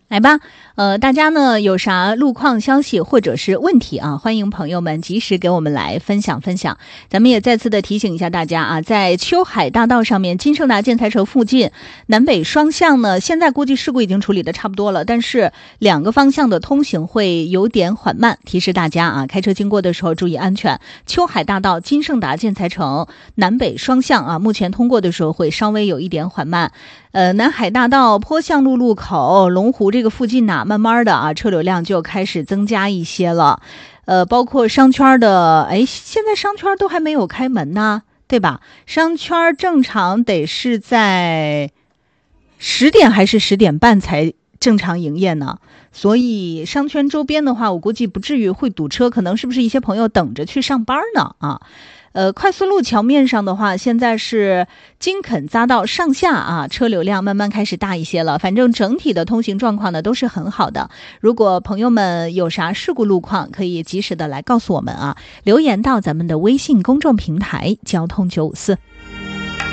来吧，大家呢有啥路况消息或者是问题啊，欢迎朋友们及时给我们来分享。咱们也再次的提醒一下大家啊，在秋海大道上面金盛达建材城附近南北双向呢，现在估计事故已经处理的差不多了，但是两个方向的通行会有点缓慢，提示大家啊，开车经过的时候注意安全。秋海大道金盛达建材城南北双向啊，目前通过的时候会稍微有一点缓慢。南海大道坡向路路口龙湖这个附近呢，慢慢的啊，车流量就开始增加一些了。包括商圈的，现在商圈都还没有开门呢，对吧？商圈正常得是在10点还是10点半才正常营业呢？所以商圈周边的话，我估计不至于会堵车，可能是不是一些朋友等着去上班呢？啊。快速路桥面上的话，现在是金肯匝道上下啊，车流量慢慢开始大一些了。反正整体的通行状况呢都是很好的。如果朋友们有啥事故路况，可以及时的来告诉我们啊，留言到咱们的微信公众平台交通954。